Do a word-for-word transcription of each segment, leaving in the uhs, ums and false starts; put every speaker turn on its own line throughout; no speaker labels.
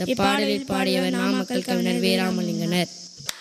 இப்பாடலில் பாடியவர் நாமக்கல் கவிஞர் வே. ராமலிங்கனார்.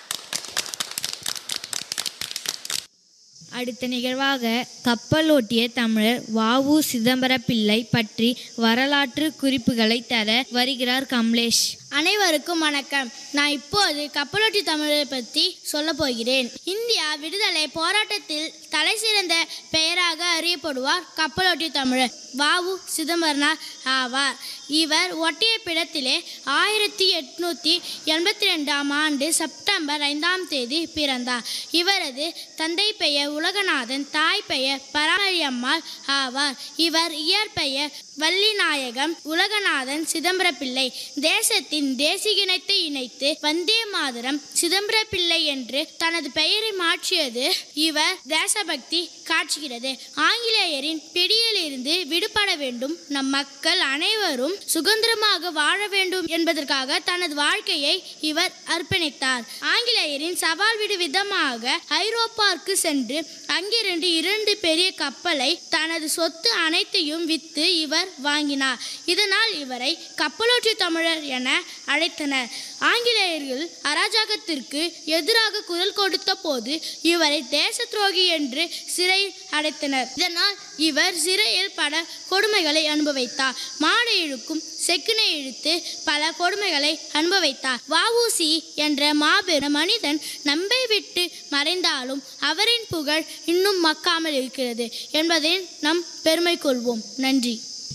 அடுத்த நிகழ்வாக கப்பலோட்டிய தமிழர் வ உ சிதம்பரப்பிள்ளை பற்றி வரலாற்று குறிப்புகளை தர வருகிறார் கமலேஷ்.
அனைவருக்கும் வணக்கம். நான் இப்போது கப்பலோட்டி தமிழரை பற்றி சொல்ல போகிறேன். இந்தியா விடுதலை போராட்டத்தில் தலை சிறந்த பெயராக அறியப்படுவார் கப்பலோட்டி தமிழர் வ உ சிதம்பரனார் ஆவார். இவர் ஒட்டியப்பிடத்திலே ஆயிரத்தி எட்நூத்தி எண்பத்தி ரெண்டாம் ஆண்டு செப்டம்பர் ஐந்தாம் தேதி பிறந்தார். இவரது தந்தை பெயர் உலகநாதன், தாய் பெயர் பராமரியம்மாள் ஆவார். இவர் இயற்பெயர் வள்ளிநாயகம் உலகநாதன் சிதம்பரப்பிள்ளை. தேசத்தின் தேசிகினத்தை இணைத்து வந்தே மாதரம் சிதம்பரப்பிள்ளை என்று தனது பெயரை மாற்றியது இவர் தேசபக்தி காட்டுகிறது. ஆங்கிலேயரின் பிடியிலிருந்து விடுபட வேண்டும், நம் மக்கள் அனைவரும் சுதந்திரமாக வாழ வேண்டும் என்பதற்காக தனது வாழ்க்கையை இவர் அர்ப்பணித்தார். ஆங்கிலேயரின் சவால் விடு விதமாக ஐரோப்பாவுக்கு சென்று அங்கிருந்து இரண்டு பெரிய கப்பலை தனது சொத்து அனைத்தையும் விற்று இவர் வாங்கினார். இதனால் இவரை கப்பலோட்டி தமிழர் என அழைத்தனர். ஆங்கிலேயர்கள் அராஜகத்திற்கு எதிராக குரல் கொடுத்த போது இவரை தேச துரோகி என்று சிறை அடைத்தனர். இதனால் இவர் சிறையில் பல கொடுமைகளை அனுபவித்தார். மாடு இழுக்கும் செக்கினை இழுத்து பல கொடுமைகளை அனுபவித்தார். வ உ சி என்ற மாபெரும் மனிதன் நம்மை விட்டு மறைந்தாலும் அவரின் புகழ் இன்னும் மக்காமல் இருக்கிறது என்பதை நம் பெருமை கொள்வோம். நன்றி.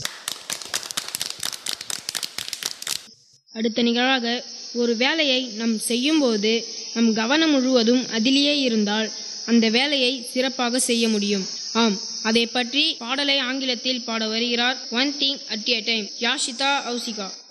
அடுத்த நிகழ்வாக ஒரு வேலையை நாம் செய்யும்போது நம் கவனம் முழுவதும் அதிலேயே இருந்தால் அந்த வேலையை சிறப்பாக செய்ய முடியும். ஆம், அதை பற்றி பாடலை ஆங்கிலத்தில் பாட வருகிறார் one thing at a time Yashita ஹவுசிகா.